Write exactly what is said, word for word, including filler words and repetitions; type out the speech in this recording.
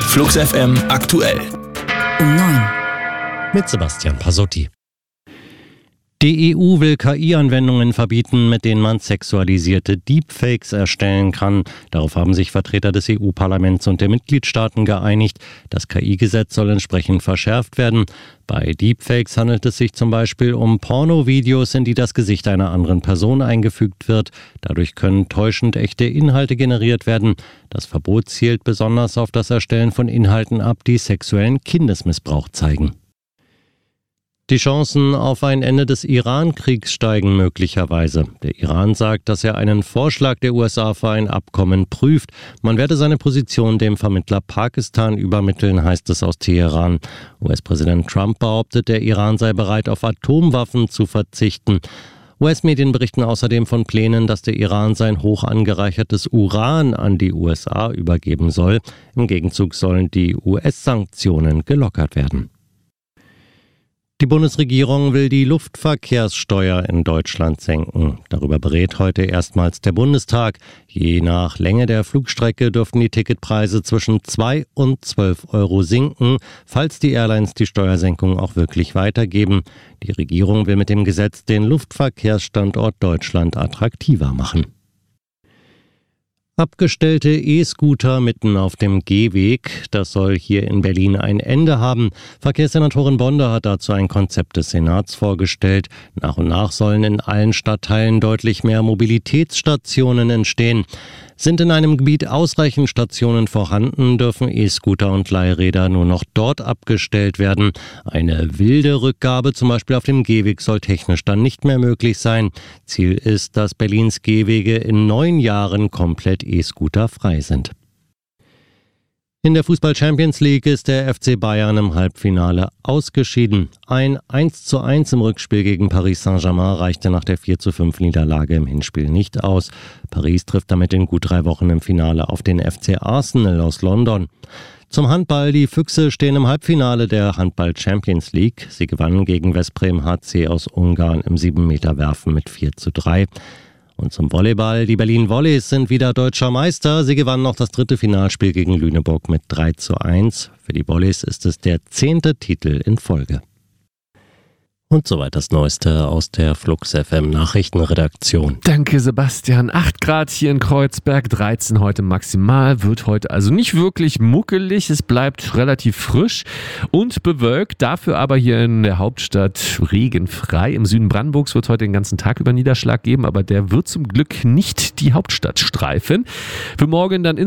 Flux F M aktuell. Um neun. Mit Sebastian Pasotti. Die E U will K I-Anwendungen verbieten, mit denen man sexualisierte Deepfakes erstellen kann. Darauf haben sich Vertreter des E U-Parlaments und der Mitgliedstaaten geeinigt. Das K I-Gesetz soll entsprechend verschärft werden. Bei Deepfakes handelt es sich zum Beispiel um Pornovideos, in die das Gesicht einer anderen Person eingefügt wird. Dadurch können täuschend echte Inhalte generiert werden. Das Verbot zielt besonders auf das Erstellen von Inhalten ab, die sexuellen Kindesmissbrauch zeigen. Die Chancen auf ein Ende des Iran-Kriegs steigen möglicherweise. Der Iran sagt, dass er einen Vorschlag der U S A für ein Abkommen prüft. Man werde seine Position dem Vermittler Pakistan übermitteln, heißt es aus Teheran. U S-Präsident Trump behauptet, der Iran sei bereit, auf Atomwaffen zu verzichten. U S-Medien berichten außerdem von Plänen, dass der Iran sein hoch angereichertes Uran an die U S A übergeben soll. Im Gegenzug sollen die U S-Sanktionen gelockert werden. Die Bundesregierung will die Luftverkehrssteuer in Deutschland senken. Darüber berät heute erstmals der Bundestag. Je nach Länge der Flugstrecke dürften die Ticketpreise zwischen zwei und zwölf Euro sinken, falls die Airlines die Steuersenkung auch wirklich weitergeben. Die Regierung will mit dem Gesetz den Luftverkehrsstandort Deutschland attraktiver machen. Abgestellte E-Scooter mitten auf dem Gehweg, das soll hier in Berlin ein Ende haben. Verkehrssenatorin Bonder hat dazu ein Konzept des Senats vorgestellt. Nach und nach sollen in allen Stadtteilen deutlich mehr Mobilitätsstationen entstehen. Sind in einem Gebiet ausreichend Stationen vorhanden, dürfen E-Scooter und Leihräder nur noch dort abgestellt werden. Eine wilde Rückgabe, zum Beispiel auf dem Gehweg, soll technisch dann nicht mehr möglich sein. Ziel ist, dass Berlins Gehwege in neun Jahren komplett E-Scooter frei sind. In der Fußball-Champions League ist der F C Bayern im Halbfinale ausgeschieden. Ein eins zu eins im Rückspiel gegen Paris Saint-Germain reichte nach der vier zu fünf Niederlage im Hinspiel nicht aus. Paris trifft damit in gut drei Wochen im Finale auf den F C Arsenal aus London. Zum Handball: Die Füchse stehen im Halbfinale der Handball-Champions League. Sie gewannen gegen Veszprém H C aus Ungarn im sieben Meter Werfen mit vier zu drei. Und zum Volleyball: Die Berlin Volleys sind wieder deutscher Meister. Sie gewannen noch das dritte Finalspiel gegen Lüneburg mit drei zu eins. Für die Volleys ist es der zehnte Titel in Folge. Und soweit das Neueste aus der Flux F M Nachrichtenredaktion. Danke, Sebastian. acht Grad hier in Kreuzberg, dreizehn heute maximal. Wird heute also nicht wirklich muckelig. Es bleibt relativ frisch und bewölkt. Dafür aber hier in der Hauptstadt regenfrei. Im Süden Brandenburgs wird heute den ganzen Tag über Niederschlag geben, aber der wird zum Glück nicht die Hauptstadt streifen. Für morgen dann